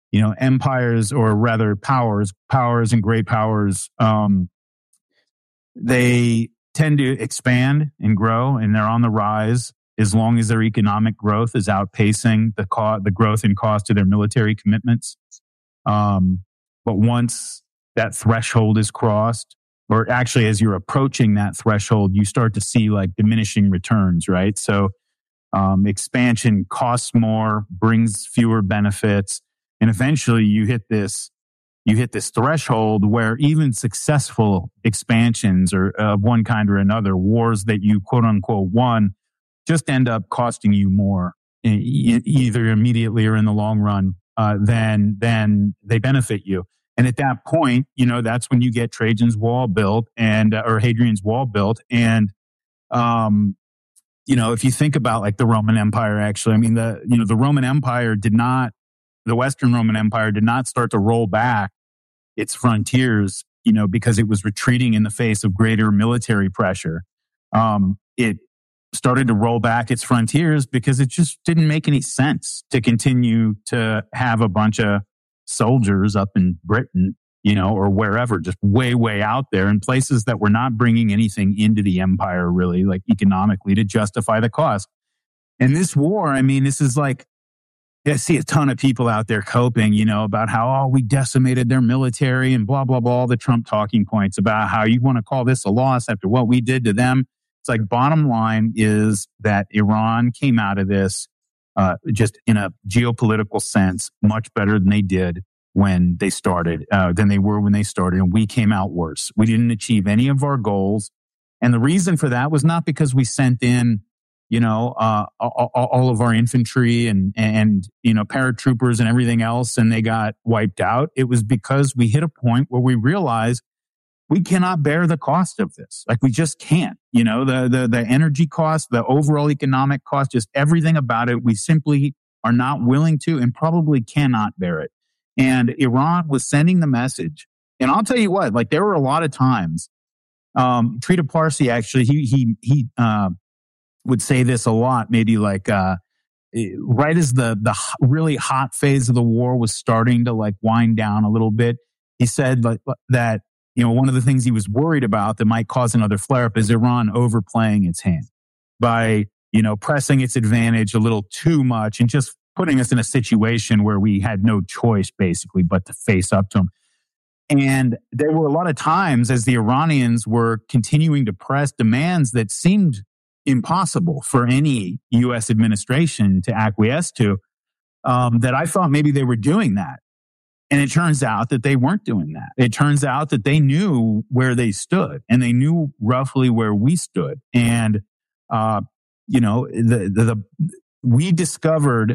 empires, or rather powers and great powers, they tend to expand and grow, and they're on the rise as long as their economic growth is outpacing the growth in cost of their military commitments. But once that threshold is crossed, or actually as you're approaching that threshold, you start to see like diminishing returns, right? So expansion costs more, brings fewer benefits, and eventually you hit this threshold where even successful expansions or of one kind or another, wars that you quote unquote won, just end up costing you more, either immediately or in the long run, than they benefit you. And at that point, that's when you get Trajan's Wall built or Hadrian's Wall built. And, if you think about like the Roman Empire, actually, I mean, the Roman Empire the Western Roman Empire did not start to roll back its frontiers, because it was retreating in the face of greater military pressure. It started to roll back its frontiers because it just didn't make any sense to continue to have a bunch of soldiers up in Britain, or wherever, just way, way out there in places that were not bringing anything into the empire really, like economically, to justify the cost. And this war, I mean, this is like, I see a ton of people out there coping, about how, we decimated their military and blah, blah, blah, all the Trump talking points about how you want to call this a loss after what we did to them. It's like, bottom line is that Iran came out of this just in a geopolitical sense much better than they did when they started, and we came out worse. We didn't achieve any of our goals. And the reason for that was not because we sent in all of our infantry and paratroopers and everything else, and they got wiped out. It was because we hit a point where we realized we cannot bear the cost of this. Like, we just can't. The energy cost, the overall economic cost, just everything about it, we simply are not willing to and probably cannot bear it. And Iran was sending the message. And I'll tell you what, like, there were a lot of times, Trita Parsi, actually, he would say this a lot, maybe like right as the really hot phase of the war was starting to like wind down a little bit. He said that one of the things he was worried about that might cause another flare-up is Iran overplaying its hand by pressing its advantage a little too much and just putting us in a situation where we had no choice basically but to face up to them. And there were a lot of times as the Iranians were continuing to press demands that seemed impossible for any U.S. administration to acquiesce to, that I thought maybe they were doing that. And it turns out that they weren't doing that. It turns out that they knew where they stood, and they knew roughly where we stood. And, we discovered,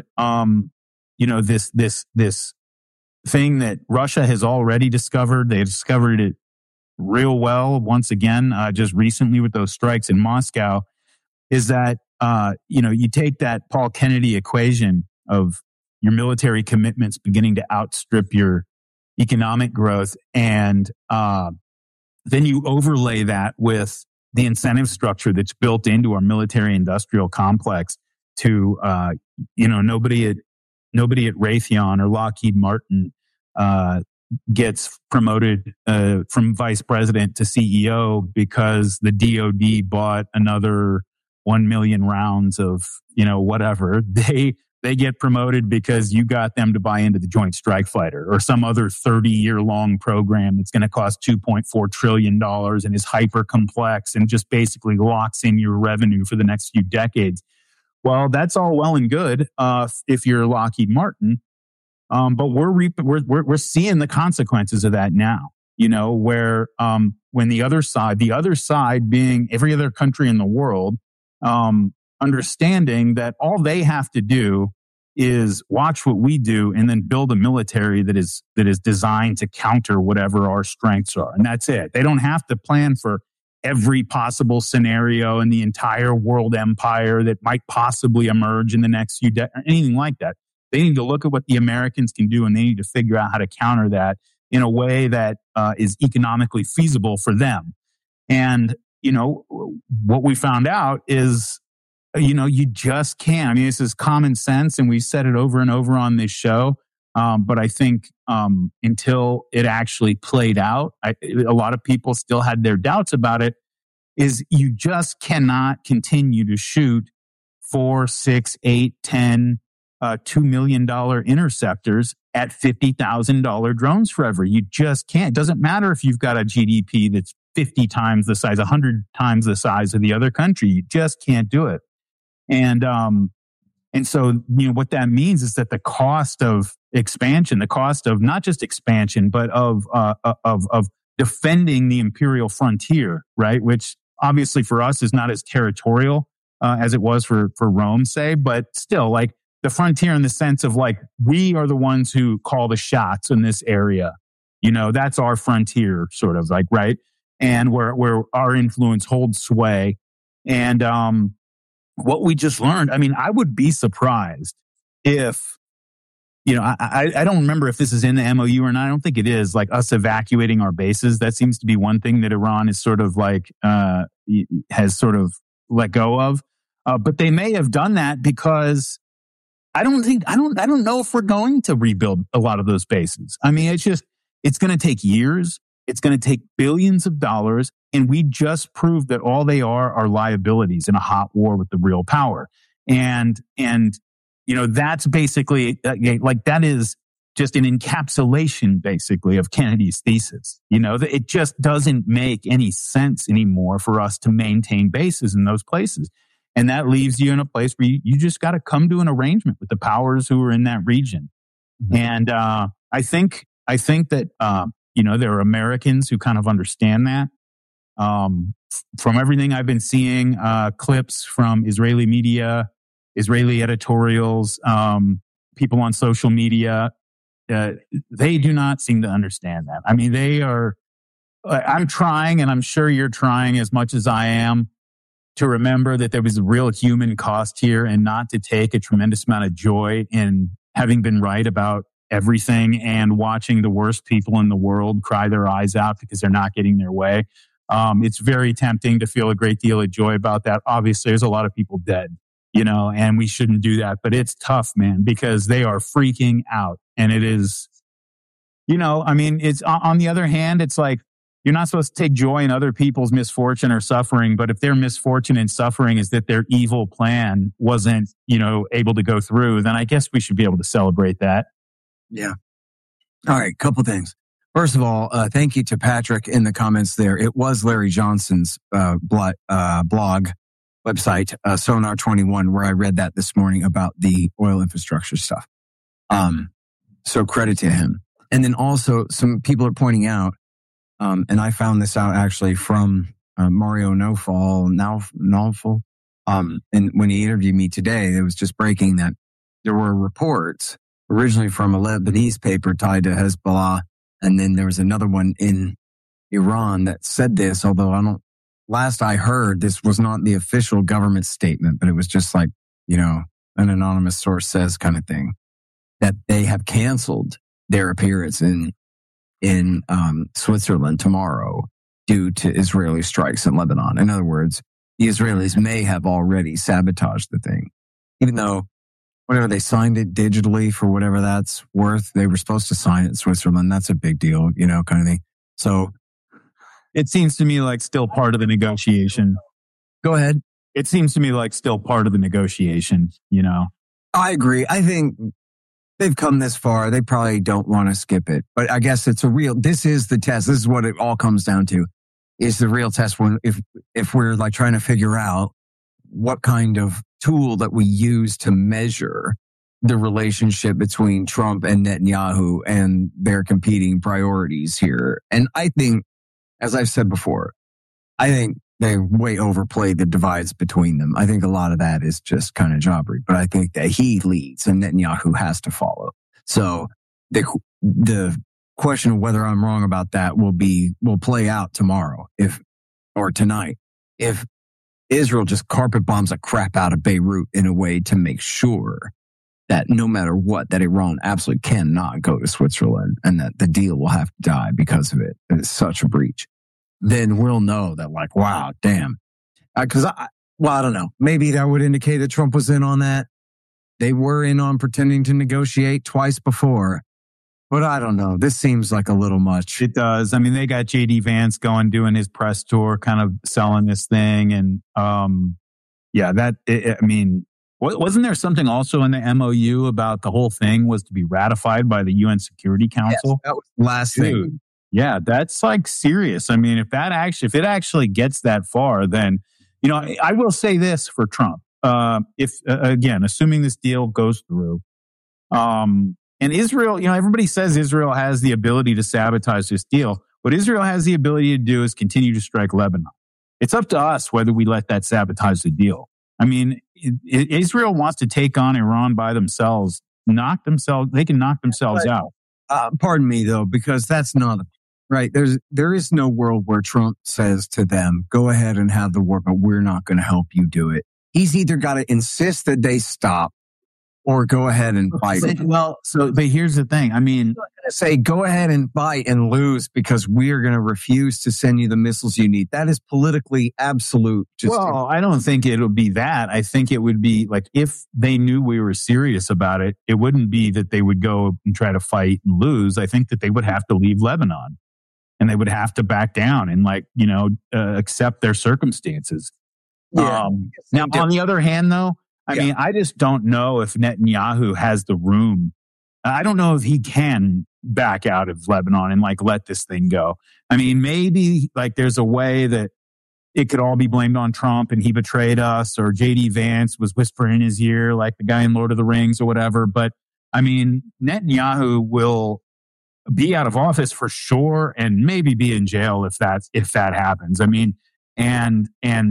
this thing that Russia has already discovered. They discovered it real well once again, just recently with those strikes in Moscow, is that, you take that Paul Kennedy equation of your military commitments beginning to outstrip your economic growth, and then you overlay that with the incentive structure that's built into our military industrial complex to, nobody at Raytheon or Lockheed Martin gets promoted from vice president to CEO because the DoD bought another 1 million rounds of, whatever. They get promoted because you got them to buy into the Joint Strike Fighter or some other 30-year-long program that's going to cost $2.4 trillion and is hyper complex and just basically locks in your revenue for the next few decades. Well, that's all well and good if you're Lockheed Martin, but we're seeing the consequences of that now. Where when the other side being every other country in the world, understanding that all they have to do is watch what we do and then build a military that is designed to counter whatever our strengths are. And that's it. They don't have to plan for every possible scenario in the entire world empire that might possibly emerge in the next few decades, or anything like that. They need to look at what the Americans can do, and they need to figure out how to counter that in a way that is economically feasible for them. And, what we found out is, you just can't. I mean, this is common sense, and we've said it over and over on this show. But I think until it actually played out, a lot of people still had their doubts about it, is you just cannot continue to shoot 4, 6, 8, 10, $2 million interceptors at $50,000 drones forever. You just can't. It doesn't matter if you've got a GDP that's 50 times the size, 100 times the size of the other country. You just can't do it. And so, what that means is that the cost of expansion, the cost of not just expansion, but of defending the imperial frontier, right? Which obviously for us is not as territorial as it was for Rome, say, but still, like, the frontier in the sense of, like, we are the ones who call the shots in this area. That's our frontier, sort of, like, right? And where our influence holds sway. And what we just learned, I mean, I would be surprised if, I don't remember if this is in the MOU or not. I don't think it is, like, us evacuating our bases. That seems to be one thing that Iran is sort of like, has sort of let go of. But they may have done that because I don't know if we're going to rebuild a lot of those bases. I mean, it's going to take years. It's going to take billions of dollars. And we just proved that all they are liabilities in a hot war with the real power. And that's basically like, that is just an encapsulation basically of Kennedy's thesis. That it just doesn't make any sense anymore for us to maintain bases in those places. And that leaves you in a place where you just got to come to an arrangement with the powers who are in that region. Mm-hmm. And I think that there are Americans who kind of understand that. From everything I've been seeing, clips from Israeli media, Israeli editorials, people on social media, they do not seem to understand that. I mean, I'm trying, and I'm sure you're trying as much as I am, to remember that there was a real human cost here, and not to take a tremendous amount of joy in having been right about everything and watching the worst people in the world cry their eyes out because they're not getting their way. It's very tempting to feel a great deal of joy about that. Obviously, there's a lot of people dead, and we shouldn't do that. But it's tough, man, because they are freaking out. And it is, it's on the other hand, it's like, you're not supposed to take joy in other people's misfortune or suffering. But if their misfortune and suffering is that their evil plan wasn't, able to go through, then I guess we should be able to celebrate that. Yeah. All right. Couple things. First of all, thank you to Patrick in the comments there. It was Larry Johnson's blog website, Sonar 21, where I read that this morning about the oil infrastructure stuff. So credit to him. And then also some people are pointing out, and I found this out actually from Mario Naufal. And when he interviewed me today, it was just breaking that there were reports originally from a Lebanese paper tied to Hezbollah. And then there was another one in Iran that said this, although last I heard, this was not the official government statement, but it was just like, an anonymous source says kind of thing, that they have canceled their appearance in Switzerland tomorrow due to Israeli strikes in Lebanon. In other words, the Israelis may have already sabotaged the thing, even though whatever they signed it digitally for whatever that's worth, they were supposed to sign it in Switzerland. That's a big deal, kind of thing. So it seems to me like still part of the negotiation. Go ahead. It seems to me like still part of the negotiation, I agree. I think they've come this far. They probably don't want to skip it. But I guess this is the test. This is what it all comes down to, is the real test when if we're like trying to figure out what kind of tool that we use to measure the relationship between Trump and Netanyahu and their competing priorities here. And I think, as I've said before, I think they way overplayed the divides between them. I think a lot of that is just kind of jobbery, but I think that he leads and Netanyahu has to follow. So the question of whether I'm wrong about that will play out tomorrow or tonight. If Israel just carpet bombs the crap out of Beirut in a way to make sure that no matter what, that Iran absolutely cannot go to Switzerland and that the deal will have to die because of it. It's such a breach. Then we'll know that, like, wow, damn. I don't know. Maybe that would indicate that Trump was in on that. They were in on pretending to negotiate twice before. But I don't know. This seems like a little much. It does. I mean, they got JD Vance doing his press tour, kind of selling this thing. And wasn't there something also in the MOU about the whole thing was to be ratified by the UN Security Council? Yes, that was the last thing. Yeah, that's like serious. I mean, if it actually gets that far, then, I will say this for Trump. Assuming this deal goes through, and Israel, everybody says Israel has the ability to sabotage this deal. What Israel has the ability to do is continue to strike Lebanon. It's up to us whether we let that sabotage the deal. I mean, Israel wants to take on Iran by themselves, they can knock themselves out. Pardon me, though, because that's not right. There is no world where Trump says to them, go ahead and have the war, but we're not going to help you do it. He's either got to insist that they stop or go ahead and fight. But here's the thing. I mean, say, go ahead and fight and lose because we're going to refuse to send you the missiles you need. That is politically absolute. I don't think it'll be that. I think it would be like if they knew we were serious about it, it wouldn't be that they would go and try to fight and lose. I think that they would have to leave Lebanon and they would have to back down and accept their circumstances. Yeah. Now, on the other hand, though, I mean, I just don't know if Netanyahu has the room. I don't know if he can back out of Lebanon and let this thing go. I mean, maybe there's a way that it could all be blamed on Trump and he betrayed us, or JD Vance was whispering in his ear like the guy in Lord of the Rings or whatever. But I mean, Netanyahu will be out of office for sure and maybe be in jail if that happens. I mean, and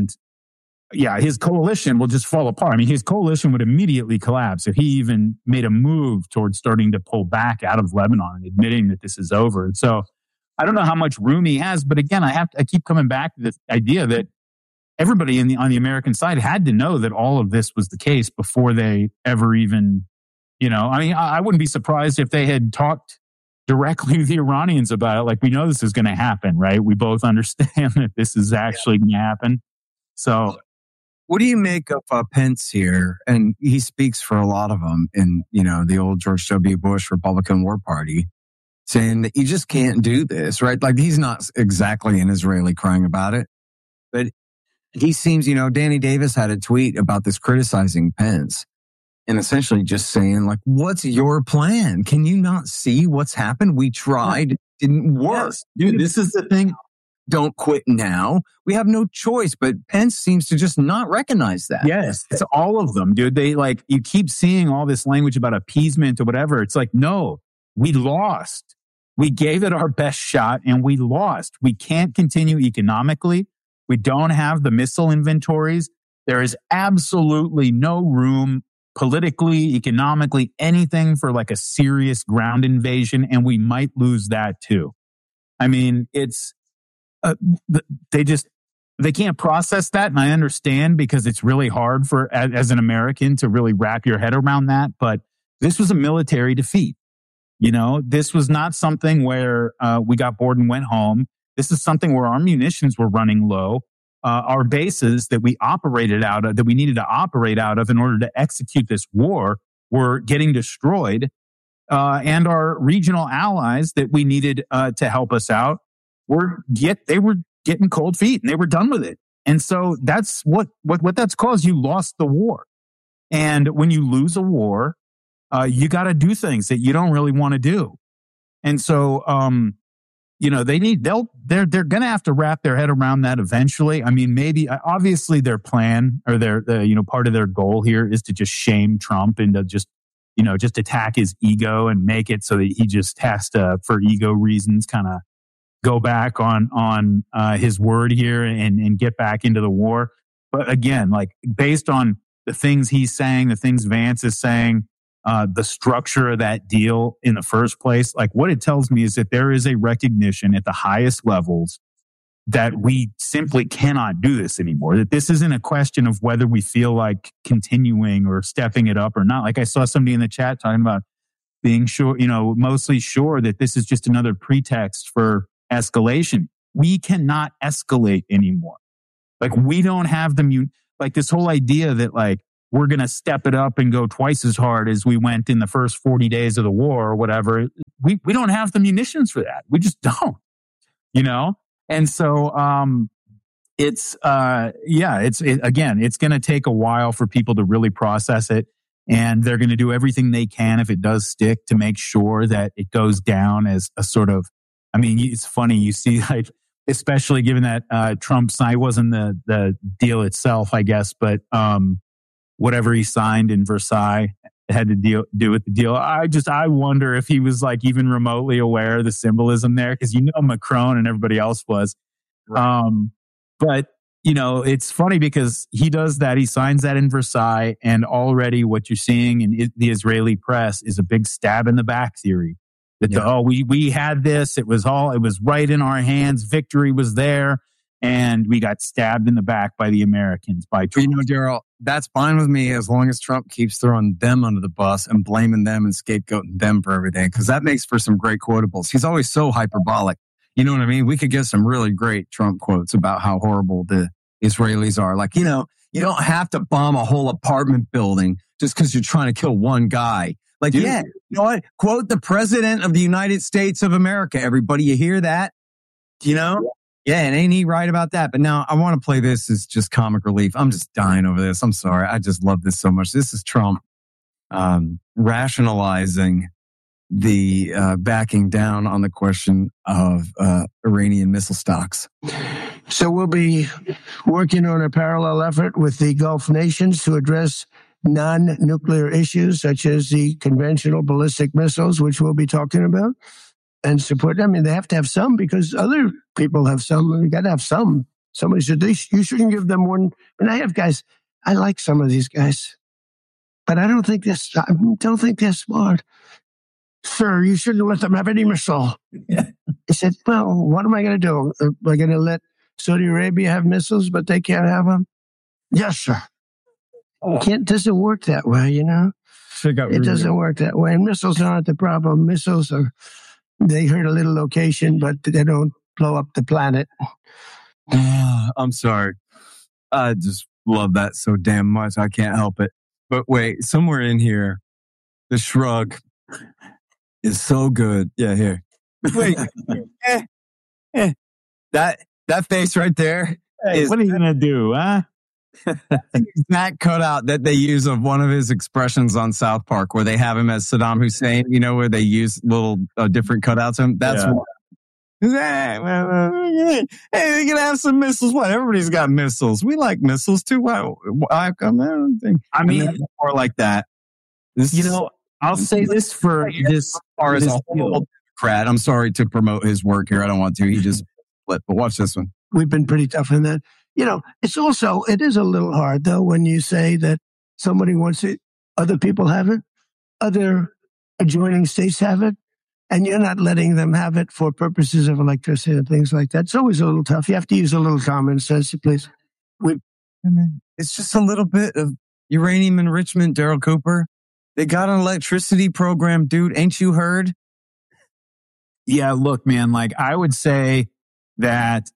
his coalition will just fall apart. I mean, his coalition would immediately collapse if he even made a move towards starting to pull back out of Lebanon and admitting that this is over. And so I don't know how much room he has, but again, I keep coming back to this idea that everybody on the American side had to know that all of this was the case before they ever even, I mean, I wouldn't be surprised if they had talked directly with the Iranians about it. We know this is going to happen, right? We both understand that this is actually going to happen. So, what do you make of Pence here? And he speaks for a lot of them in, the old George W. Bush Republican War Party, saying that you just can't do this, right? He's not exactly an Israeli crying about it, but he seems, Danny Davis had a tweet about this criticizing Pence and essentially just saying, what's your plan? Can you not see what's happened? We tried, it didn't work. Yes, dude, this is the thing. Don't quit now. We have no choice. But Pence seems to just not recognize that. Yes, it's all of them, dude. They you keep seeing all this language about appeasement or whatever. It's no, we lost. We gave it our best shot and we lost. We can't continue economically. We don't have the missile inventories. There is absolutely no room politically, economically, anything for a serious ground invasion. And we might lose that too. I mean, it's, they can't process that. And I understand because it's really hard as an American to really wrap your head around that. But this was a military defeat. This was not something where we got bored and went home. This is something where our munitions were running low. Our bases that we operated out of, that we needed to operate out of in order to execute this war, were getting destroyed. And our regional allies that we needed to help us out they were getting cold feet and they were done with it. And so that's what that's caused. You lost the war. And when you lose a war, you got to do things that you don't really want to do. And so, they're going to have to wrap their head around that eventually. I mean, maybe, obviously their plan or their part of their goal here is to just shame Trump and to just attack his ego and make it so that he just has to, for ego reasons, kind of go back on his word here and get back into the war. But again, based on the things he's saying, the things Vance is saying, the structure of that deal in the first place, what it tells me is that there is a recognition at the highest levels that we simply cannot do this anymore. That this isn't a question of whether we feel like continuing or stepping it up or not. I saw somebody in the chat talking about being sure, mostly sure that this is just another pretext for escalation. We cannot escalate anymore. We don't have this whole idea that we're going to step it up and go twice as hard as we went in the first 40 days of the war or whatever. We don't have the munitions for that. We just don't, And so, it's going to take a while for people to really process it. And they're going to do everything they can if it does stick to make sure that it goes down as a sort of, it's funny. You see, like, especially given that, Trump signed, wasn't the deal itself, I guess, but, whatever he signed in Versailles had to do with the deal. I wonder if he was like even remotely aware of the symbolism there, because Macron and everybody else was. Right. But it's funny because he does that. He signs that in Versailles, and already what you're seeing in the Israeli press is a big stab in the back theory. That we had this. It was right in our hands. Victory was there. And we got stabbed in the back by the Americans, by Trump. Daryl, that's fine with me as long as Trump keeps throwing them under the bus and blaming them and scapegoating them for everything, because that makes for some great quotables. He's always so hyperbolic. You know what I mean? We could get some really great Trump quotes about how horrible the Israelis are. Like, you don't have to bomb a whole apartment building just because you're trying to kill one guy. Like, you know what? Quote the President of the United States of America, everybody. You hear that? Yeah, and ain't he right about that? But now I want to play this as just comic relief. I'm just dying over this. I'm sorry. I just love this so much. This is Trump rationalizing the backing down on the question of Iranian missile stocks. So we'll be working on a parallel effort with the Gulf nations to address non-nuclear issues such as the conventional ballistic missiles, which we'll be talking about. And support them. They have to have some because other people have some. You got to have some. Somebody said, you shouldn't give them one. And I have guys, I like some of these guys, but I don't think they're smart. Sir, you shouldn't let them have any missile. Yeah. He said, well, what am I going to do? Am I going to let Saudi Arabia have missiles, but they can't have them? Yes, sir. It doesn't work that way, It doesn't work that way. And missiles aren't the problem. Missiles they hurt a little location, but they don't blow up the planet. I'm sorry. I just love that so damn much. I can't help it. But wait, somewhere in here, the shrug is so good. Yeah, here. Wait. That face right there. Hey, what are you going to do, huh? That cutout that they use of one of his expressions on South Park, where they have him as Saddam Hussein, where they use little different cutouts of him. That's what. Hey, they can have some missiles. What? Everybody's got missiles. We like missiles too. More like that. I'll say this for this. Far as a whole Democrat, I'm sorry to promote his work here. I don't want to. He just split. But watch this one. We've been pretty tough on that. It is a little hard, though, when you say that somebody wants it, other people have it, other adjoining states have it, and you're not letting them have it for purposes of electricity and things like that. It's always a little tough. You have to use a little common sense, please. It's just a little bit of uranium enrichment, Daryl Cooper. They got an electricity program, dude. Ain't you heard? Yeah, look, man, I would say that,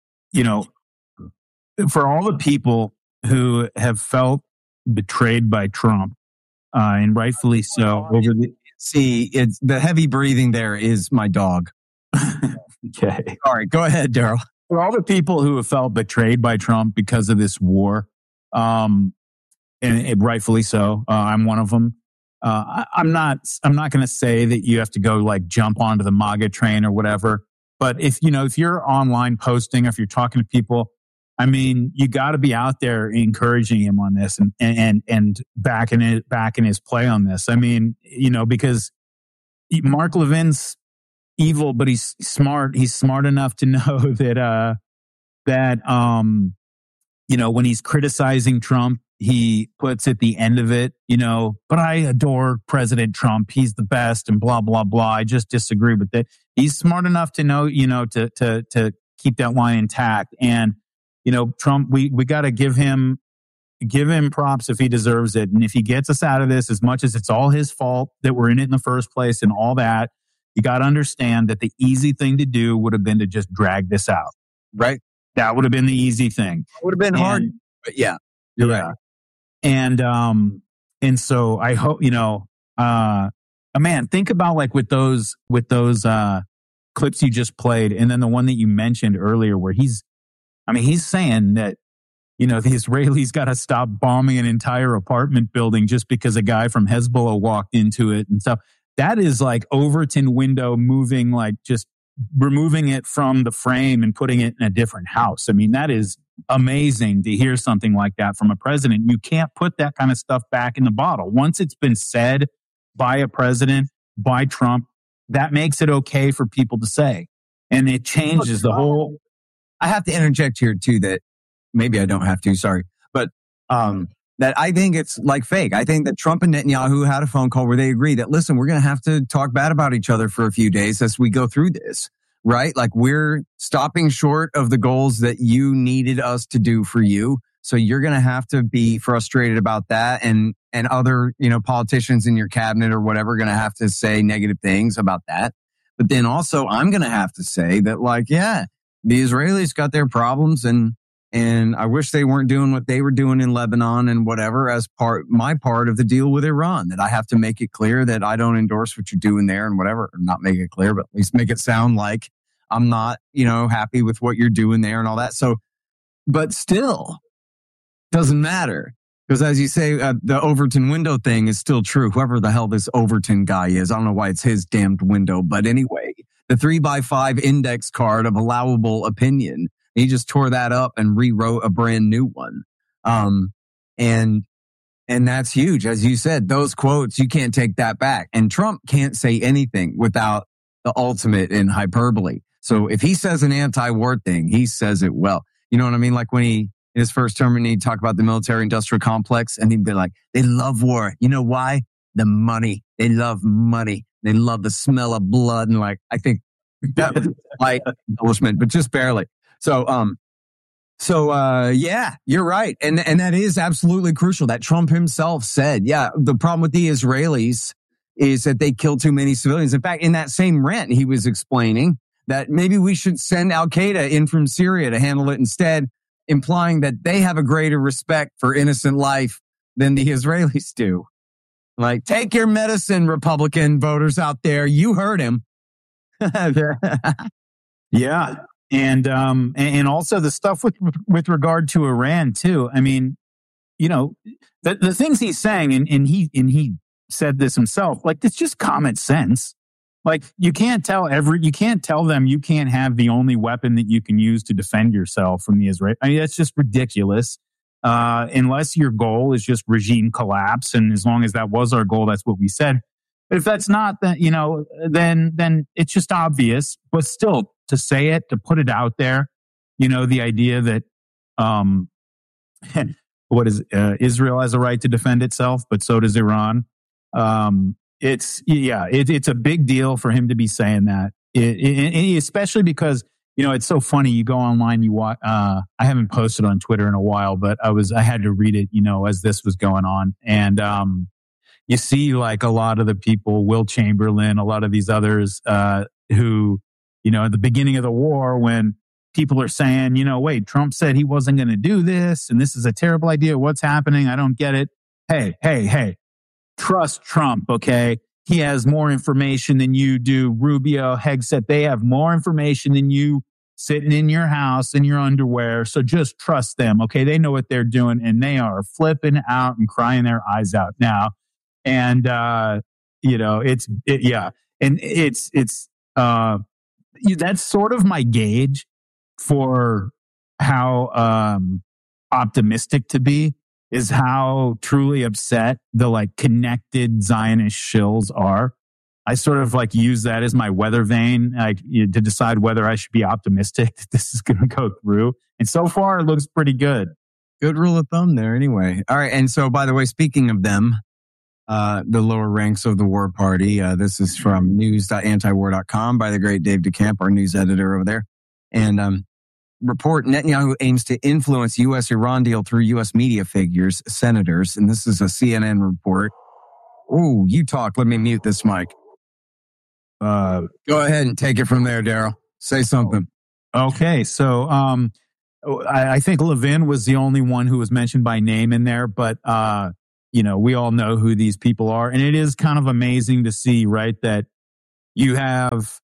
for all the people who have felt betrayed by Trump, and rightfully so, it's the heavy breathing there is my dog. Okay. All right, go ahead, Daryl. For all the people who have felt betrayed by Trump because of this war, and rightfully so, I'm one of them. I'm not going to say that you have to go jump onto the MAGA train or whatever. But if you're online posting, if you're talking to people, you got to be out there encouraging him on this and backing his play on this. Because Mark Levin's evil, but he's smart. He's smart enough to know that when he's criticizing Trump, he puts at the end of it, but I adore President Trump. He's the best and blah, blah, blah. I just disagree with it. He's smart enough to know, to keep that line intact. And, Trump, we got to give him props if he deserves it. And if he gets us out of this, as much as it's all his fault that we're in it in the first place and all that, you got to understand that the easy thing to do would have been to just drag this out. Right. That would have been the easy thing. It would have been hard. But yeah, you're right. And so I hope, man, think about like with those clips you just played, and then the one that you mentioned earlier where he's saying that, the Israelis got to stop bombing an entire apartment building just because a guy from Hezbollah walked into it and stuff. That is like Overton window moving, like just removing it from the frame and putting it in a different house. I mean, that is amazing to hear something like that from a president. You can't put that kind of stuff back in the bottle. Once it's been said by a president, by Trump, that makes it okay for people to say. And it changes the whole... I have to interject here too that maybe I don't have to, sorry. But that I think it's like fake. I think that Trump and Netanyahu had a phone call where they agree that, listen, we're going to have to talk bad about each other for a few days as we go through this, right? Like we're stopping short of the goals that you needed us to do for you. So you're going to have to be frustrated about that. And other, politicians in your cabinet or whatever are going to have to say negative things about that. But then also I'm going to have to say that like, yeah, the Israelis got their problems and I wish they weren't doing what they were doing in Lebanon and whatever as my part of the deal with Iran, that I have to make it clear that I don't endorse what you're doing there and whatever, or not make it clear, but at least make it sound like I'm not, happy with what you're doing there and all that. So, but still doesn't matter because as you say, the Overton window thing is still true. Whoever the hell this Overton guy is, I don't know why it's his damned window, but anyway, the 3x5 index card of allowable opinion. He just tore that up and rewrote a brand new one. And that's huge. As you said, those quotes, you can't take that back. And Trump can't say anything without the ultimate in hyperbole. So if he says an anti-war thing, he says it well. You know what I mean? Like when in his first term, and he'd talk about the military industrial complex and he'd be like, they love war. You know why? The money. They love money. They love the smell of blood. And like, I think that was like embellishment, but just barely. So, yeah, you're right. And that is absolutely crucial that Trump himself said, yeah, the problem with the Israelis is that they kill too many civilians. In fact, in that same rant, he was explaining that maybe we should send Al-Qaeda in from Syria to handle it instead, implying that they have a greater respect for innocent life than the Israelis do. Like, take your medicine, Republican voters out there. You heard him. Yeah. And also the stuff with regard to Iran too. I mean, the things he's saying, and he said this himself, like it's just common sense. Like you can't tell them you can't have the only weapon that you can use to defend yourself from the Israel. I mean, that's just ridiculous. Unless your goal is just regime collapse. And as long as that was our goal, that's what we said. But if that's not that, then it's just obvious, but still to say it, to put it out there, the idea that, Israel has a right to defend itself, but so does Iran. It's a big deal for him to be saying that, especially because, it's so funny. You go online, you watch, I haven't posted on Twitter in a while, but I had to read it, as this was going on. And, you see like a lot of the people, Will Chamberlain, a lot of these others, who, at the beginning of the war, when people are saying, wait, Trump said he wasn't going to do this, and this is a terrible idea. What's happening? I don't get it. Hey, trust Trump, okay? He has more information than you do. Rubio, Hegseth, they have more information than you sitting in your house in your underwear. So just trust them, okay? They know what they're doing, and they are flipping out and crying their eyes out now. And, that's sort of my gauge for how, optimistic to be, is how truly upset the like connected Zionist shills are. I sort of like use that as my weather vane, to decide whether I should be optimistic that this is going to go through. And so far it looks pretty good. Good rule of thumb there anyway. All right. And so by the way, speaking of them, the lower ranks of the war party. This is from news.antiwar.com by the great Dave DeCamp, our news editor over there. And report Netanyahu aims to influence U.S.-Iran deal through U.S. media figures, senators. And this is a CNN report. Oh, you talk. Let me mute this mic. Go ahead and take it from there, Daryl. Say something. Okay. So I think Levin was the only one who was mentioned by name in there, but we all know who these people are, and it is kind of amazing to see, right, that you have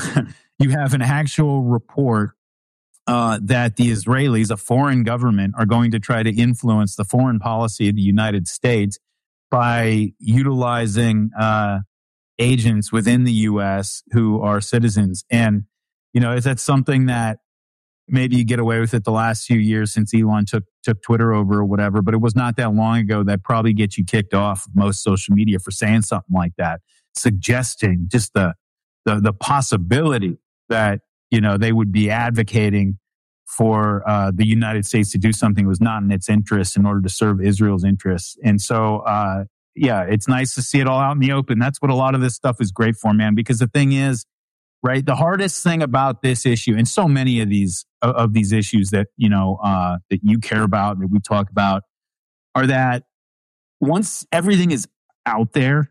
an actual report that the Israelis, a foreign government, are going to try to influence the foreign policy of the United States by utilizing agents within the U.S. who are citizens. And, that's something that maybe you get away with it the last few years since Elon took Twitter over or whatever, but it was not that long ago that probably gets you kicked off most social media for saying something like that, suggesting just the possibility that, they would be advocating for the United States to do something that was not in its interest in order to serve Israel's interests. And so, it's nice to see it all out in the open. That's what a lot of this stuff is great for, man, because the thing is, right, the hardest thing about this issue, and so many of these issues that, that you care about, that we talk about, are that once everything is out there,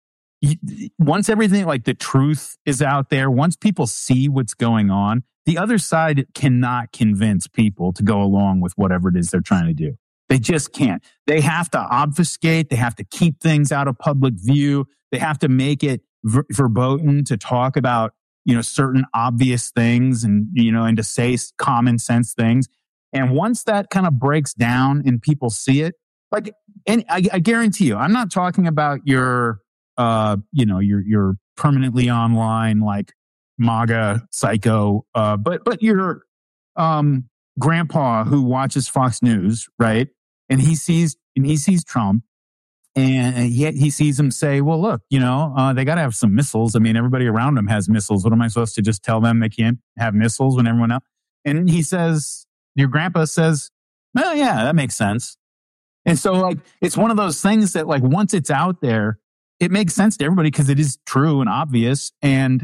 once everything, like the truth is out there, once people see what's going on, the other side cannot convince people to go along with whatever it is they're trying to do. They just can't. They have to obfuscate. They have to keep things out of public view. They have to make it verboten to talk about, certain obvious things and to say common sense things. And once that kind of breaks down and people see it, like, and I guarantee you, I'm not talking about your permanently online, like MAGA psycho, but your grandpa who watches Fox News, right? And he sees Trump, and he sees him say, well, look, they got to have some missiles. I mean, everybody around him has missiles. What am I supposed to just tell them they can't have missiles when everyone else? And he says, your grandpa says, well, yeah, that makes sense. And so, like, it's one of those things that, like, once it's out there, it makes sense to everybody because it is true and obvious. And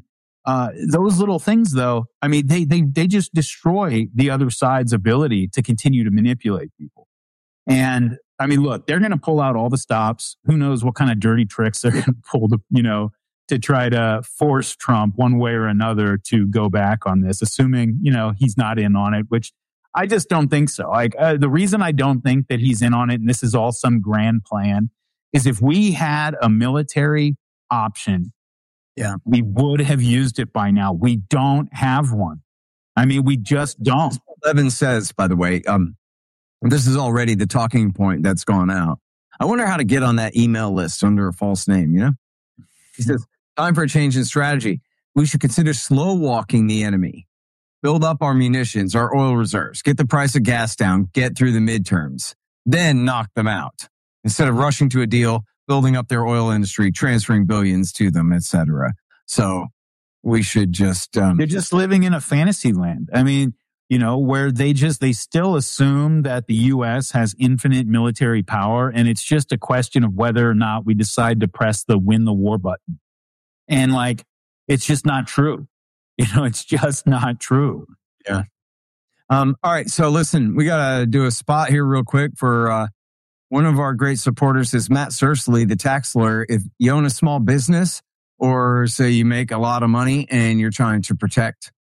those little things, though, I mean, they just destroy the other side's ability to continue to manipulate people. And I mean, look, they're going to pull out all the stops. Who knows what kind of dirty tricks they're going to pull to try to force Trump one way or another to go back on this, assuming, he's not in on it, which I just don't think so. Like, the reason I don't think that he's in on it, and this is all some grand plan, is if we had a military option, we would have used it by now. We don't have one. I mean, we just don't. Levin says, by the way, this is already the talking point that's gone out. I wonder how to get on that email list under a false name, He says, time for a change in strategy. We should consider slow walking the enemy. Build up our munitions, our oil reserves, get the price of gas down, get through the midterms, then knock them out. Instead of rushing to a deal, building up their oil industry, transferring billions to them, etc. So we should just... They're just living in a fantasy land. I mean, where they still assume that the U.S. has infinite military power, and it's just a question of whether or not we decide to press the win the war button. And, like, it's just not true. It's just not true. Yeah. All right. So listen, we got to do a spot here real quick for one of our great supporters is Matt Searsley, the tax lawyer. If you own a small business or say you make a lot of money and you're trying to protect,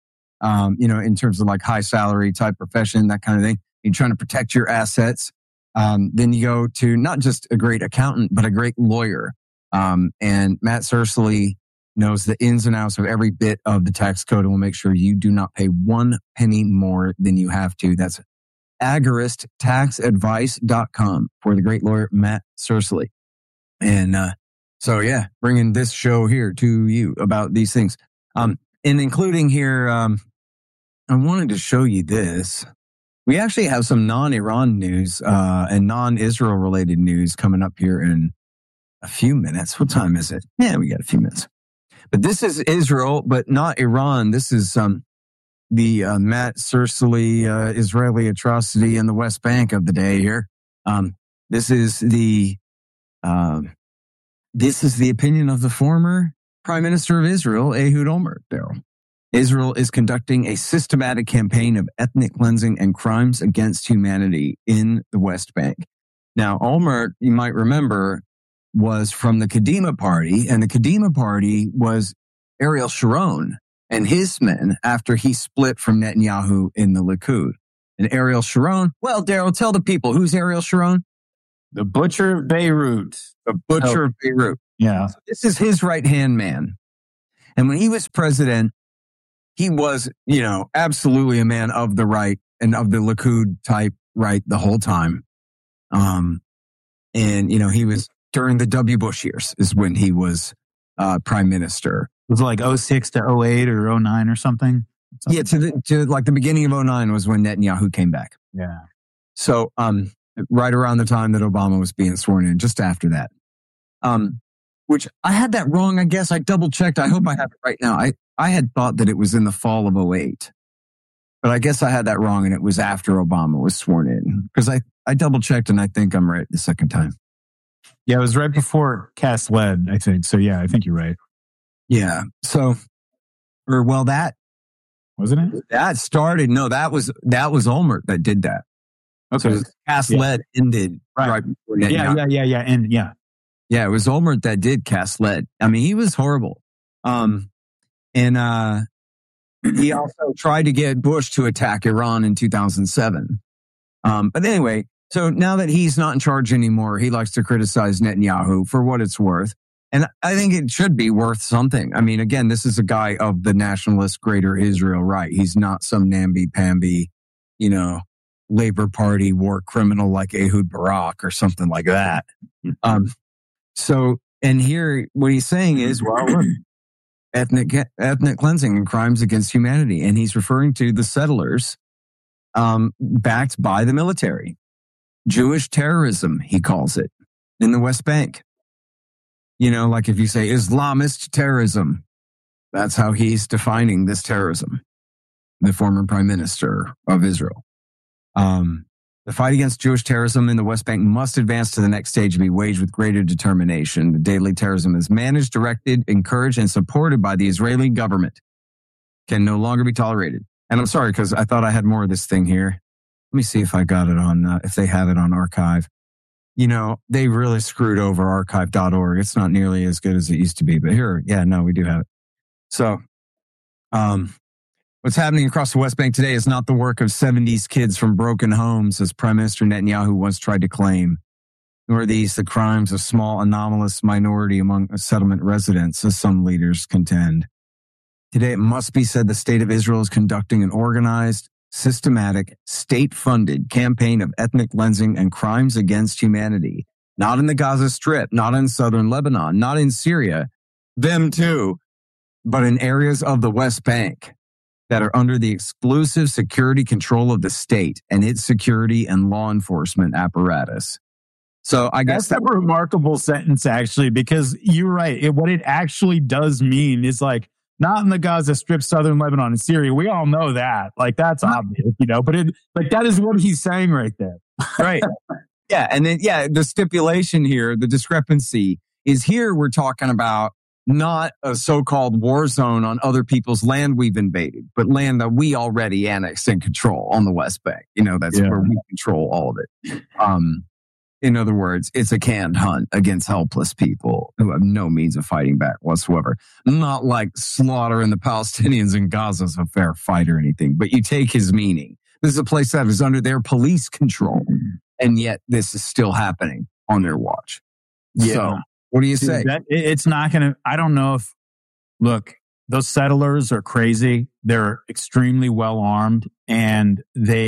in terms of like high salary type profession, that kind of thing, you're trying to protect your assets. Then you go to not just a great accountant, but a great lawyer. And Matt Searsley knows the ins and outs of every bit of the tax code and will make sure you do not pay 1 penny more than you have to. That's agoristaxadvice.com for the great lawyer, Matt Searsley. And, bringing this show here to you about these things. And including here, I wanted to show you this. We actually have some non-Iran news, and non-Israel related news coming up here in a few minutes. What time is it? Yeah, we got a few minutes. But this is Israel, but not Iran. This is the Matt Searsley Israeli atrocity in the West Bank of the day here. This is the opinion of the former Prime Minister of Israel, Ehud Olmert. Israel is conducting a systematic campaign of ethnic cleansing and crimes against humanity in the West Bank. Now, Olmert, you might remember, was from the Kadima Party, and the Kadima Party was Ariel Sharon and his men after he split from Netanyahu in the Likud. and Ariel Sharon. Well, Daryl, tell the people, who's Ariel Sharon? The butcher of Beirut. The butcher of Beirut. Yeah. So this is his right-hand man. And when he was president, he was, absolutely a man of the right and of the Likud type right the whole time. And, he was during the W. Bush years is when he was prime minister. It was like 06 to 08 or 09 or something. Yeah, to like the beginning of 09 was when Netanyahu came back. Yeah. So, right around the time that Obama was being sworn in, just after that. Which I had that wrong, I guess. I double checked. I hope I have it right now. I had thought that it was in the fall of 08. But I guess I had that wrong and it was after Obama was sworn in. Because I double checked and I think I'm right the second time. Yeah, it was right before Cast Lead, I think. So yeah, I think you're right. Yeah. So, that wasn't it? That started. No, that was Olmert that did that. Okay. So Cast Lead ended right before Netanyahu. Yeah. Yeah, it was Olmert that did Cast Lead. I mean, he was horrible. And he also tried to get Bush to attack Iran in 2007. But anyway, so now that he's not in charge anymore, he likes to criticize Netanyahu for what it's worth. And I think it should be worth something. I mean, again, this is a guy of the nationalist Greater Israel right. He's not some namby-pamby, Labor Party war criminal like Ehud Barak or something like that. And here what he's saying is, well, ethnic cleansing and crimes against humanity. And he's referring to the settlers backed by the military. Jewish terrorism, he calls it, in the West Bank. Like if you say Islamist terrorism, that's how he's defining this terrorism, the former prime minister of Israel. The fight against Jewish terrorism in the West Bank must advance to the next stage and be waged with greater determination. The daily terrorism is managed, directed, encouraged, and supported by the Israeli government. Can no longer be tolerated. And I'm sorry, because I thought I had more of this thing here. Let me see if I got it on, if they have it on archive. They really screwed over archive.org. It's not nearly as good as it used to be, but here, we do have it. So, what's happening across the West Bank today is not the work of 70s kids from broken homes, as Prime Minister Netanyahu once tried to claim, nor are these the crimes of small anomalous minority among settlement residents, as some leaders contend. Today, it must be said the state of Israel is conducting an organized, systematic, state-funded campaign of ethnic cleansing and crimes against humanity. Not in the Gaza Strip, not in southern Lebanon, not in Syria, them too, but in areas of the West Bank that are under the exclusive security control of the state and its security and law enforcement apparatus. So I guess that's a remarkable sentence, actually, because you're right. What it actually does mean is like, not in the Gaza Strip, southern Lebanon, and Syria. We all know that. Like, that's obvious, but that is what he's saying right there. Right. Yeah. And then, the stipulation here, the discrepancy is here we're talking about not a so-called war zone on other people's land we've invaded, but land that we already annexed and control on the West Bank. That's where we control all of it. In other words, it's a canned hunt against helpless people who have no means of fighting back whatsoever. Not like slaughtering the Palestinians in Gaza is a fair fight or anything, but you take his meaning. This is a place that is under their police control, and yet this is still happening on their watch. Yeah. So, what do you say? It's not going to, I don't know if, look, those settlers are crazy. They're extremely well armed, and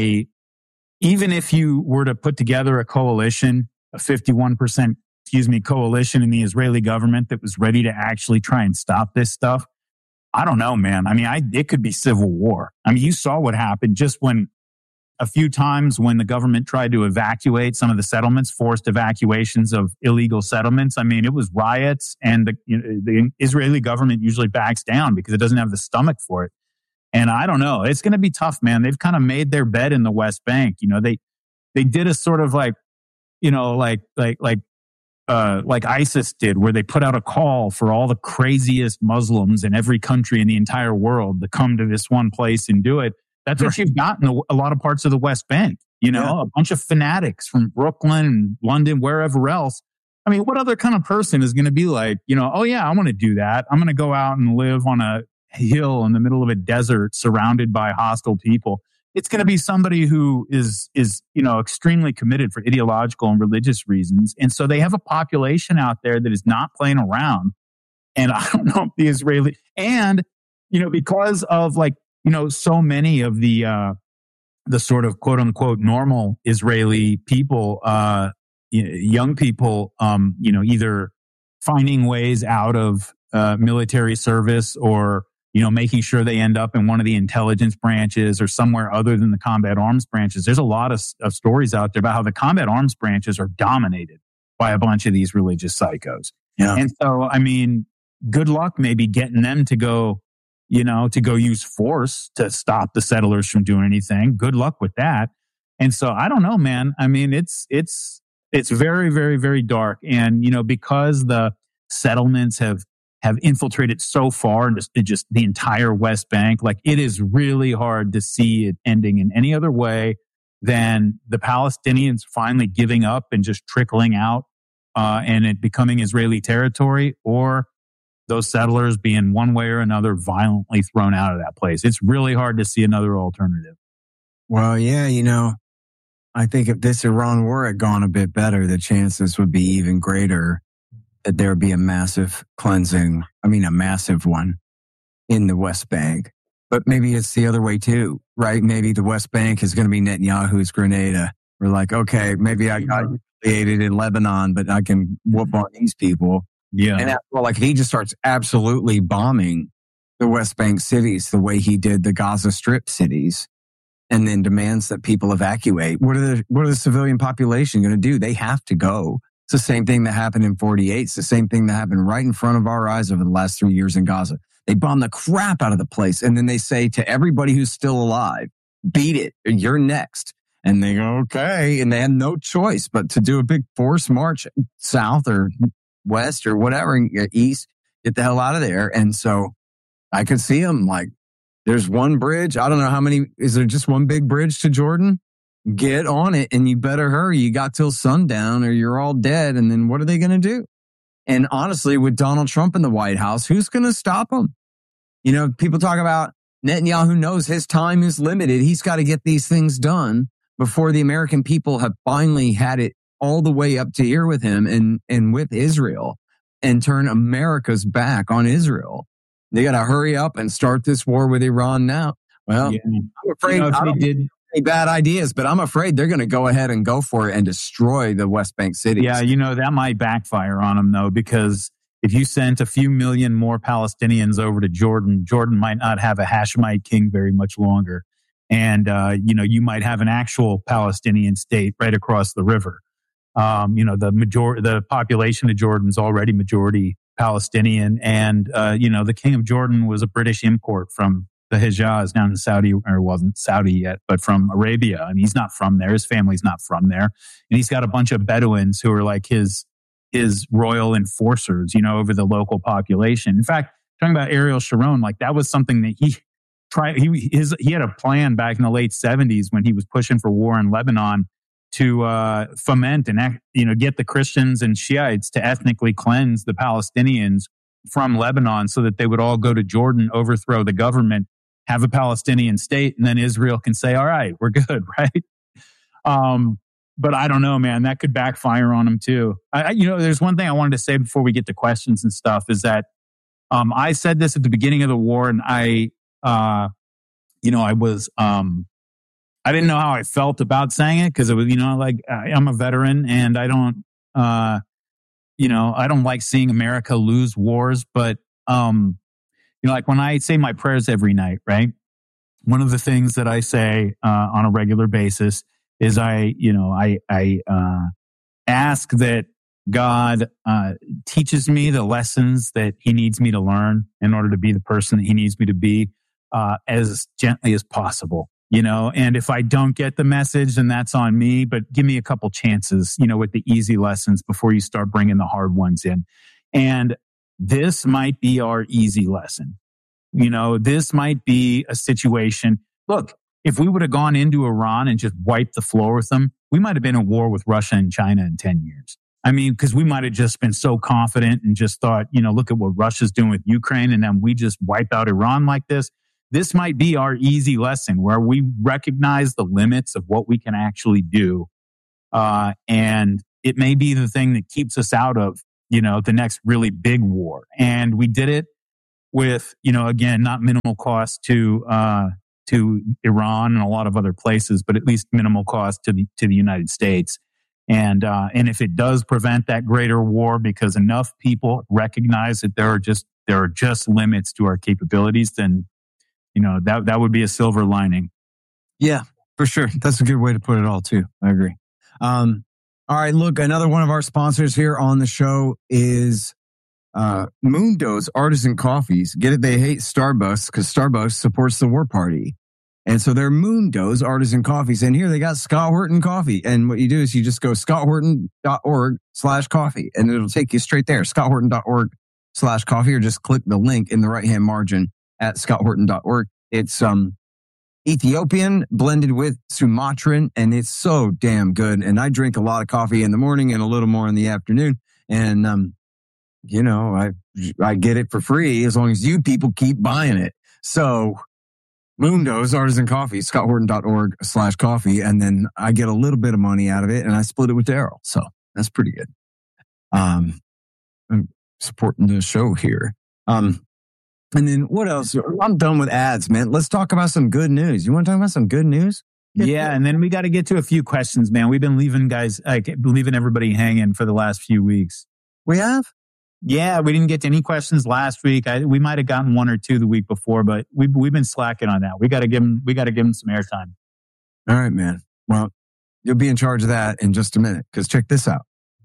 even if you were to put together a coalition, a 51%, coalition in the Israeli government that was ready to actually try and stop this stuff, I don't know, man. I mean, it could be civil war. I mean, you saw what happened just when a few times when the government tried to evacuate some of the settlements, forced evacuations of illegal settlements. I mean, it was riots, and the Israeli government usually backs down because it doesn't have the stomach for it. And I don't know. It's going to be tough, man. They've kind of made their bed in the West Bank. They did a sort of like ISIS did, where they put out a call for all the craziest Muslims in every country in the entire world to come to this one place and do it. That's what you've got in a lot of parts of the West Bank. A bunch of fanatics from Brooklyn and London, wherever else. I mean, what other kind of person is going to be like, oh yeah, I want to do that. I'm going to go out and live on a hill in the middle of a desert surrounded by hostile people. it's going to be somebody who is, extremely committed for ideological and religious reasons. And so they have a population out there that is not playing around. And I don't know if the Israeli, and, because of so many of the sort of quote unquote normal Israeli people, young people, either finding ways out of military service or, making sure they end up in one of the intelligence branches or somewhere other than the combat arms branches. There's a lot of stories out there about how the combat arms branches are dominated by a bunch of these religious psychos. Yeah. And so, good luck maybe getting them to go, to go use force to stop the settlers from doing anything. Good luck with that. And so I don't know, man. It's very, very, very dark. And, because the settlements have infiltrated so far into just the entire West Bank, it is really hard to see it ending in any other way than the Palestinians finally giving up and just trickling out and it becoming Israeli territory, or those settlers being one way or another violently thrown out of that place. It's really hard to see another alternative. Well, yeah, I think if this Iran war had gone a bit better, the chances would be even greater that there would be a massive cleansing. A massive one in the West Bank. But maybe it's the other way too, right? Maybe the West Bank is going to be Netanyahu's Grenada. We're like, okay, maybe I got humiliated in Lebanon, but I can whoop on these people. Yeah. And after all, he just starts absolutely bombing the West Bank cities the way he did the Gaza Strip cities, and then demands that people evacuate. What are the civilian population going to do? They have to go. It's the same thing that happened in 48. It's the same thing that happened right in front of our eyes over the last 3 years in Gaza. They bomb the crap out of the place. And then they say to everybody who's still alive, beat it. You're next. And they go, okay. And they had no choice but to do a big force march south or west or whatever, east, get the hell out of there. And so I could see them there's one bridge. I don't know how many. Is there just one big bridge to Jordan? Get on it and you better hurry. You got till sundown or you're all dead. And then what are they going to do? And honestly, with Donald Trump in the White House, who's going to stop him? People talk about Netanyahu knows his time is limited. He's got to get these things done before the American people have finally had it all the way up to here with him and with Israel, and turn America's back on Israel. They got to hurry up and start this war with Iran now. Well, yeah. I'm afraid I don't have any bad ideas, but I'm afraid they're going to go ahead and go for it and destroy the West Bank cities. Yeah, that might backfire on them, though, because if you sent a few million more Palestinians over to Jordan, Jordan might not have a Hashemite king very much longer. And, you might have an actual Palestinian state right across the river. The population of Jordan's already majority Palestinian. And, the king of Jordan was a British import from the Hijaz down in Saudi, or wasn't Saudi yet, but from Arabia. And he's not from there. His family's not from there. And he's got a bunch of Bedouins who are his royal enforcers, over the local population. In fact, talking about Ariel Sharon, that was something that he tried. He had a plan back in the late 70s when he was pushing for war in Lebanon to foment and get the Christians and Shiites to ethnically cleanse the Palestinians from Lebanon so that they would all go to Jordan, overthrow the government, have a Palestinian state, and then Israel can say, all right, we're good, right? But I don't know, man, that could backfire on them too. There's one thing I wanted to say before we get to questions and stuff is that I said this at the beginning of the war, and I didn't know how I felt about saying it because it was, I'm a veteran and I don't, I don't like seeing America lose wars. But, when I say my prayers every night, right? One of the things that I say on a regular basis is I ask that God teaches me the lessons that he needs me to learn in order to be the person that he needs me to be as gently as possible. And if I don't get the message, then that's on me, but give me a couple chances, with the easy lessons before you start bringing the hard ones in. And this might be our easy lesson. This might be a situation. Look, if we would have gone into Iran and just wiped the floor with them, we might have been at war with Russia and China in 10 years. Because we might have just been so confident and just thought, look at what Russia's doing with Ukraine, and then we just wipe out Iran like this. this might be our easy lesson where we recognize the limits of what we can actually do. And it may be the thing that keeps us out of, the next really big war. And we did it with, again, not minimal cost to Iran and a lot of other places, but at least minimal cost to the United States. And if it does prevent that greater war because enough people recognize that there are just limits to our capabilities, then, that would be a silver lining. Yeah, for sure. That's a good way to put it all too. I agree. All right, look, another one of our sponsors here on the show is Mundo's Artisan Coffees. Get it? They hate Starbucks because Starbucks supports the war party. And so they're Mundo's Artisan Coffees. And here they got Scott Horton Coffee. And what you do is you just go scotthorton.org/coffee and it'll take you straight there. scotthorton.org/coffee, or just click the link in the right-hand margin at scotthorton.org. It's Ethiopian blended with Sumatran, and it's so damn good. And I drink a lot of coffee in the morning and a little more in the afternoon. And, I get it for free as long as you people keep buying it. So Mundo's Artisan Coffee, scotthorton.org/coffee. And then I get a little bit of money out of it and I split it with Daryl. So that's pretty good. I'm supporting the show here. And then what else? I'm done with ads, man. Let's talk about some good news. You want to talk about some good news? Yeah. And then we got to get to a few questions, man. We've been leaving everybody hanging for the last few weeks. We have? Yeah, we didn't get to any questions last week. We might have gotten one or two the week before, but we've been slacking on that. We got to give them some airtime. All right, man. Well, you'll be in charge of that in just a minute, because check this out.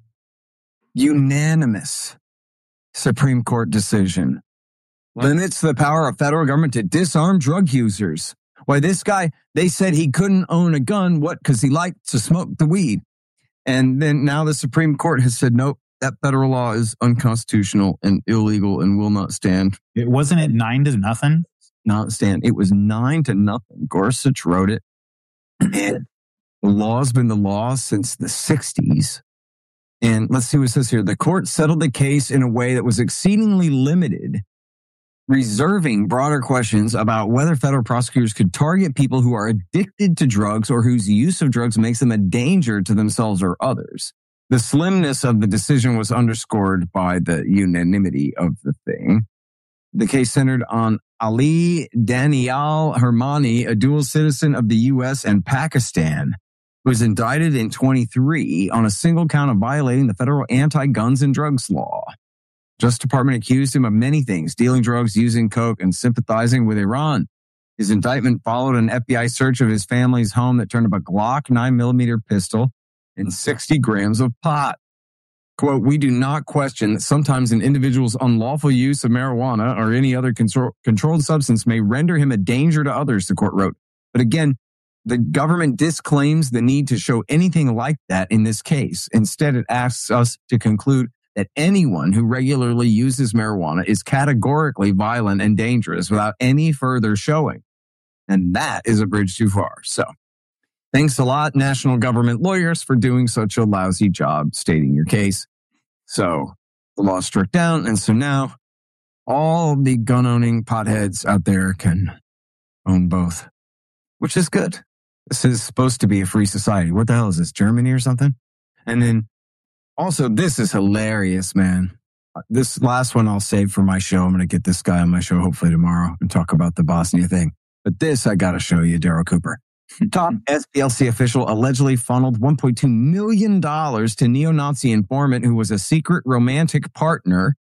Unanimous Supreme Court decision limits the power of federal government to disarm drug users. Why, this guy, they said he couldn't own a gun. What? Because he liked to smoke the weed. And then now the Supreme Court has said, nope, that federal law is unconstitutional and illegal and will not stand. It wasn't it 9-0? Not stand. It was 9-0. Gorsuch wrote it. And the law's been the law since the 60s. And let's see what it says here. The court settled the case in a way that was exceedingly limited, reserving broader questions about whether federal prosecutors could target people who are addicted to drugs or whose use of drugs makes them a danger to themselves or others. The slimness of the decision was underscored by the unanimity of the thing. The case centered on Ali Danial Hermani, a dual citizen of the U.S. and Pakistan, who was indicted in 2023 on a single count of violating the federal anti-guns and drugs law. Justice Department accused him of many things: dealing drugs, using coke, and sympathizing with Iran. His indictment followed an FBI search of his family's home that turned up a Glock 9mm pistol and 60 grams of pot. Quote, we do not question that sometimes an individual's unlawful use of marijuana or any other controlled substance may render him a danger to others, the court wrote. But again, the government disclaims the need to show anything like that in this case. Instead, it asks us to conclude that anyone who regularly uses marijuana is categorically violent and dangerous without any further showing. And that is a bridge too far. So thanks a lot, national government lawyers, for doing such a lousy job stating your case. So the law struck down, and so now all the gun-owning potheads out there can own both, which is good. This is supposed to be a free society. What the hell is this, Germany or something? And then also, this is hilarious, man. This last one I'll save for my show. I'm going to get this guy on my show hopefully tomorrow and talk about the Bosnia thing. But this I got to show you, Daryl Cooper. Top SPLC official allegedly funneled $1.2 million to neo-Nazi informant who was a secret romantic partner.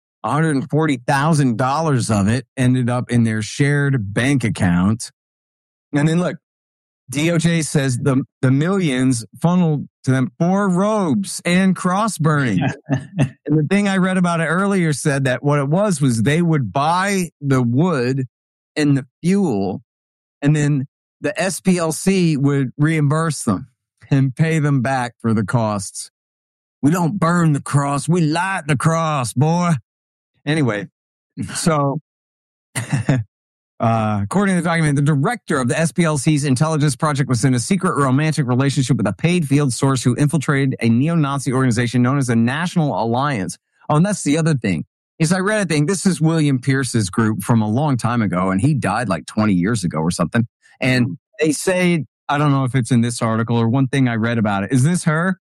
$140,000 of it ended up in their shared bank account. And then look, DOJ says the millions funneled to them for robes and cross burning. And the thing I read about it earlier said that what it was they would buy the wood and the fuel, and then the SPLC would reimburse them and pay them back for the costs. We don't burn the cross. We light the cross, boy. Anyway, so according to the document, the director of the SPLC's intelligence project was in a secret romantic relationship with a paid field source who infiltrated a neo-Nazi organization known as the National Alliance. Oh, and that's the other thing. is I read a thing. This is William Pierce's group from a long time ago, and he died like 20 years ago or something. And they say, I don't know if it's in this article or one thing I read about it. Is this her?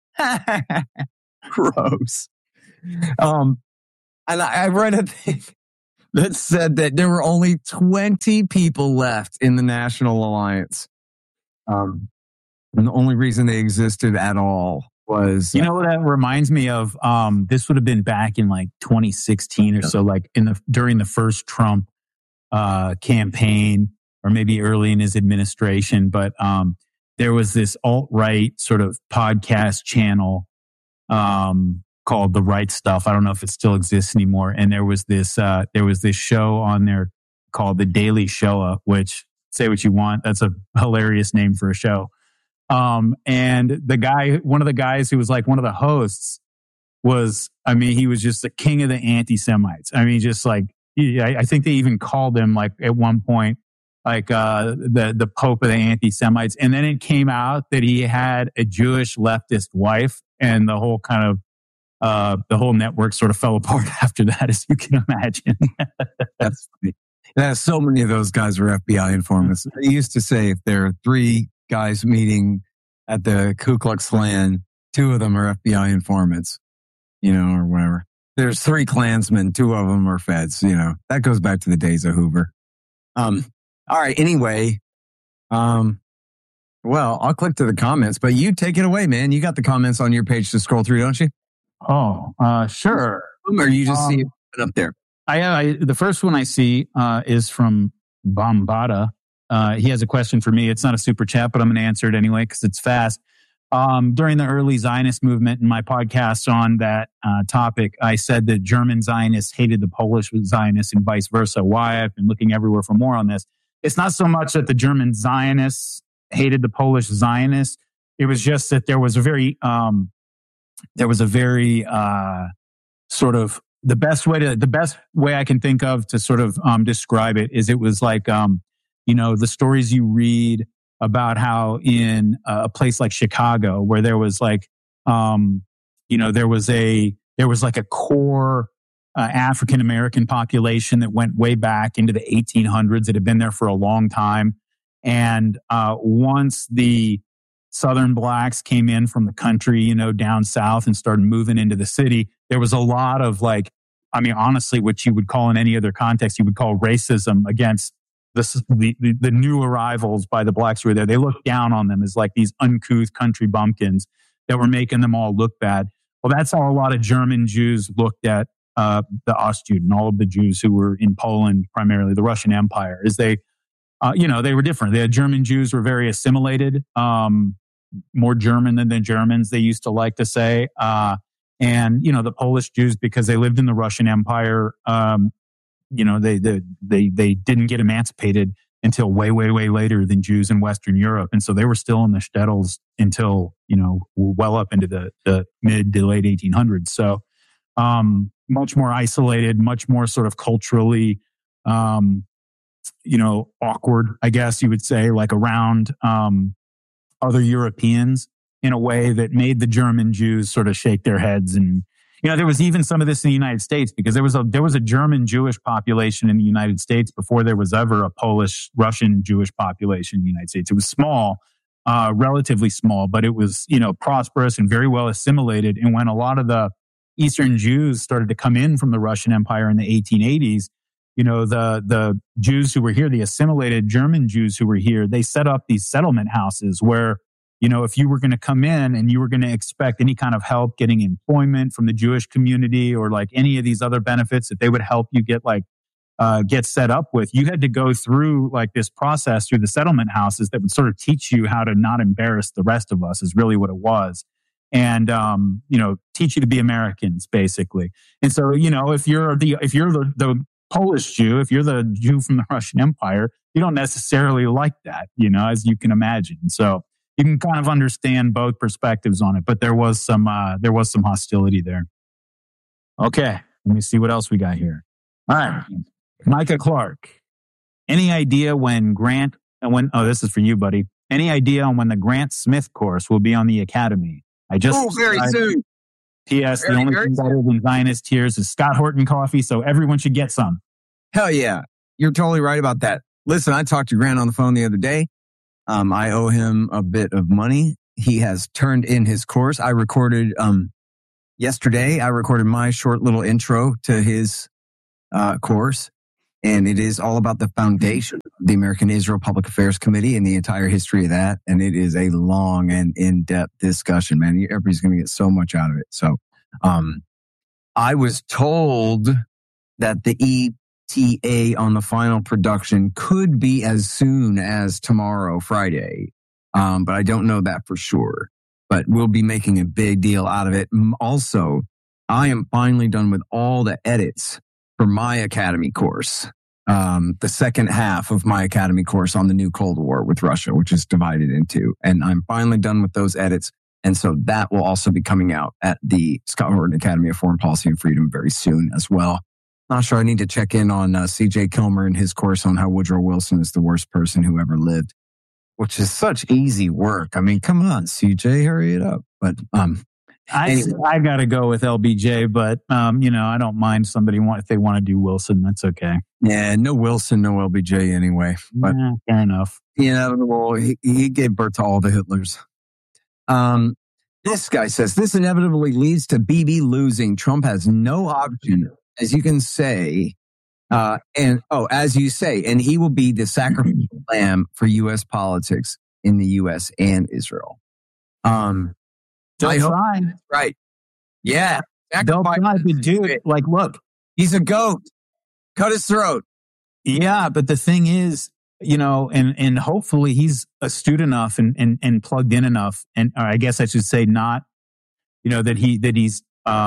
Gross. And I read a thing that said that there were only 20 people left in the National Alliance. And the only reason they existed at all was... You know what that reminds me of? This would have been back in like 2016 or so, like during the first Trump campaign, or maybe early in his administration. But there was this alt-right sort of podcast channel called The Right Stuff. I don't know if it still exists anymore. And there was this show on there called The Daily Shoah, which, say what you want, that's a hilarious name for a show. And one of the guys who was like one of the hosts he was just the king of the anti-Semites. I mean, just like, I think they even called him like at one point, like, the Pope of the anti-Semites. And then it came out that he had a Jewish leftist wife, and the whole kind of, the whole network sort of fell apart after that, as you can imagine. That's funny. Yeah, so many of those guys were FBI informants. They used to say if there are 3 guys meeting at the Ku Klux Klan, 2 of them are FBI informants, or whatever. There's 3 Klansmen, 2 of them are feds, That goes back to the days of Hoover. All right, anyway. Well, I'll click to the comments, but you take it away, man. You got the comments on your page to scroll through, don't you? Oh, sure. Or you just see it up there? The first one I see is from Bombada. He has a question for me. It's not a super chat, but I'm going to answer it anyway because it's fast. During the early Zionist movement in my podcast on that topic, I said that German Zionists hated the Polish Zionists and vice versa. Why? I've been looking everywhere for more on this. It's not so much that the German Zionists hated the Polish Zionists. It was just that there was a very sort of the best way I can think of to sort of describe it is it was like the stories you read about how in a place like Chicago, where there was like there was like a core African American population that went way back into the 1800s. It had been there for a long time, and once the Southern blacks came in from the country, down south and started moving into the city, there was a lot of honestly, what you would call in any other context, you would call racism against the new arrivals by the blacks who were there. They looked down on them as like these uncouth country bumpkins that were making them all look bad. Well, that's how a lot of German Jews looked at the Ostjuden, all of the Jews who were in Poland, primarily the Russian Empire, is they were different. The German Jews were very assimilated, more German than the Germans, they used to like to say. And the Polish Jews, because they lived in the Russian Empire, they didn't get emancipated until way, way, way later than Jews in Western Europe. And so they were still in the shtetls until, well up into the mid to late 1800s. So much more isolated, much more sort of culturally, awkward, I guess you would say, like around other Europeans in a way that made the German Jews sort of shake their heads. And, there was even some of this in the United States, because there was a German Jewish population in the United States before there was ever a Polish Russian Jewish population in the United States. It was small, relatively small, but it was, prosperous and very well assimilated. And when a lot of the Eastern Jews started to come in from the Russian Empire in the 1880s, the Jews who were here, the assimilated German Jews who were here, they set up these settlement houses where, if you were going to come in and you were going to expect any kind of help getting employment from the Jewish community or like any of these other benefits that they would help you get set up with, you had to go through like this process through the settlement houses that would sort of teach you how to not embarrass the rest of us, is really what it was. And, teach you to be Americans, basically. And so, if you're the Polish Jew, if you're the Jew from the Russian Empire, you don't necessarily like that, as you can imagine. So you can kind of understand both perspectives on it, but there was some hostility there. Okay, let me see what else we got here. All right, Micah Clark. Any idea this is for you, buddy. Any idea on when the Grant Smith course will be on the Academy? Very soon. P.S. The only thing better than Zionist tears is Scott Horton coffee, so everyone should get some. Hell yeah. You're totally right about that. Listen, I talked to Grant on the phone the other day. I owe him a bit of money. He has turned in his course. I recorded yesterday. I recorded my short little intro to his course, and it is all about the foundation of the American Israel Public Affairs Committee and the entire history of that. And it is a long and in-depth discussion, man. Everybody's going to get so much out of it. So I was told that the ETA on the final production could be as soon as tomorrow, Friday. But I don't know that for sure. But we'll be making a big deal out of it. Also, I am finally done with all the edits for my Academy course. The second half of my Academy course on the new Cold War with Russia, which is divided into. And I'm finally done with those edits. And so that will also be coming out at the Scott Horton Academy of Foreign Policy and Freedom very soon as well. Not sure I need to check in on C.J. Kilmer and his course on how Woodrow Wilson is the worst person who ever lived, which is such easy work. I mean, come on, C.J., hurry it up. But anyway. I got to go with LBJ, but I don't mind if they want to do Wilson. That's okay. Yeah, no Wilson, no LBJ anyway. But fair enough. He gave birth to all the Hitlers. This guy says this inevitably leads to Bibi losing. Trump has no option, as you can say, as you say, and he will be the sacrificial lamb for U.S. politics in the U.S. and Israel. They'll try. Right. Yeah. They'll try to do it. Like, look. He's a goat. Cut his throat. Yeah, but the thing is, and hopefully he's astute enough and plugged in enough, and or I guess I should say not, that he's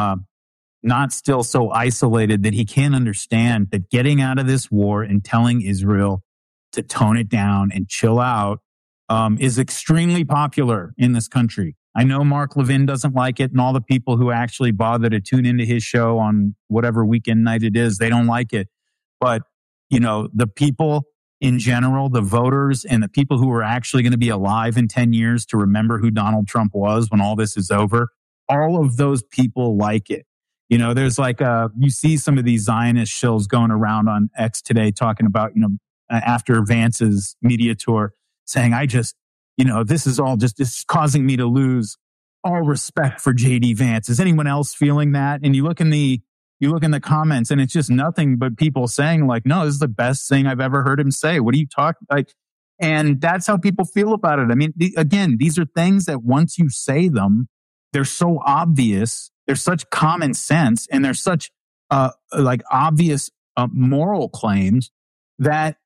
not still so isolated that he can't understand that getting out of this war and telling Israel to tone it down and chill out is extremely popular in this country. I know Mark Levin doesn't like it, and all the people who actually bother to tune into his show on whatever weekend night it is, they don't like it. But, the people in general, the voters and the people who are actually going to be alive in 10 years to remember who Donald Trump was when all this is over, all of those people like it. There's you see some of these Zionist shills going around on X today talking about, after Vance's media tour, saying, this is causing me to lose all respect for JD Vance. Is anyone else feeling that? And you look in the comments and it's just nothing but people saying no, this is the best thing I've ever heard him say. What are you talking like? And that's how people feel about it. I mean, again, these are things that once you say them, they're so obvious. They're such common sense and they're such obvious moral claims that,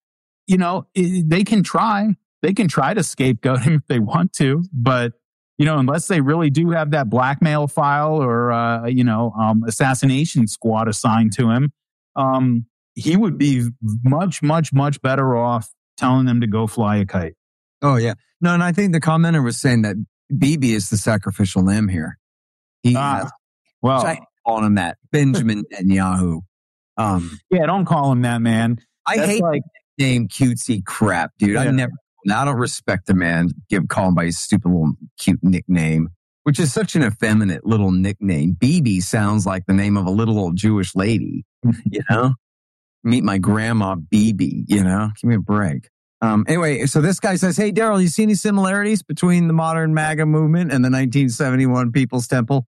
they can try. They can try to scapegoat him if they want to, but, unless they really do have that blackmail file or, assassination squad assigned to him, he would be much, much, much better off telling them to go fly a kite. Oh, yeah. No, and I think the commenter was saying that Bibi is the sacrificial lamb here. I call him that. Benjamin Netanyahu. Don't call him that, man. I hate name cutesy crap, dude. Yeah. I don't respect the man. Call him by his stupid little cute nickname, which is such an effeminate little nickname. Bibi sounds like the name of a little old Jewish lady, Meet my grandma Bibi, give me a break. Anyway, so this guy says, hey, Daryl, you see any similarities between the modern MAGA movement and the 1971 People's Temple?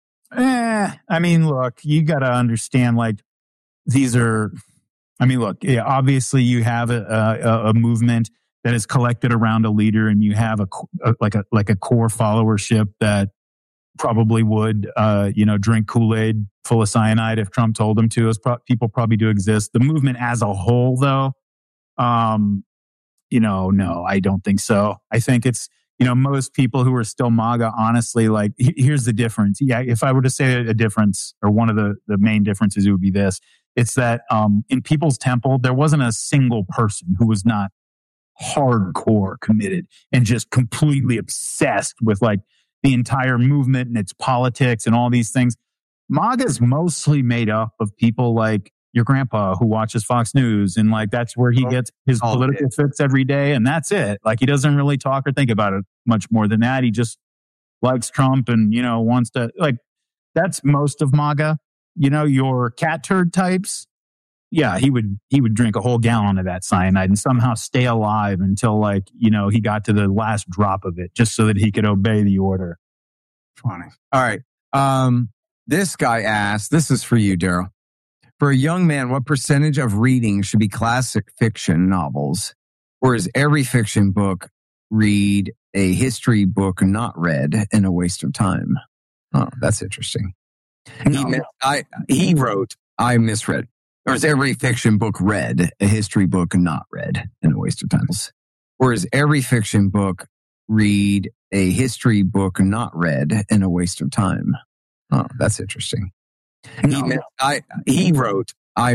I mean, look, you got to understand, these are, obviously you have a movement that is collected around a leader, and you have a core followership that probably would, drink Kool-Aid full of cyanide if Trump told them to. People probably do exist. The movement as a whole, though, no, I don't think so. I think it's, most people who are still MAGA, honestly, here's the difference. Yeah, if I were to say a difference, or one of the main differences, it would be this. It's that in People's Temple, there wasn't a single person who was not hardcore committed and just completely obsessed with the entire movement and its politics and all these things. MAGA is mostly made up of people like your grandpa who watches Fox News, and that's where he gets his political fix every day, and that's it. He doesn't really talk or think about it much more than that. He just likes Trump and wants to That's most of MAGA. You know, your cat turd types. Yeah, he would drink a whole gallon of that cyanide and somehow stay alive until, like, you know, he got to the last drop of it just so that he could obey the order. Funny. All right. This guy asked, this is for you, Daryl. For a young man, what percentage of reading should be classic fiction novels? Or is every fiction book read a history book not read and a waste of time? Oh, that's interesting. He wrote, I misread. Or is every fiction book read a history book not read and a waste of time? Or is every fiction book read a history book not read and a waste of time? Oh, that's interesting. He wrote,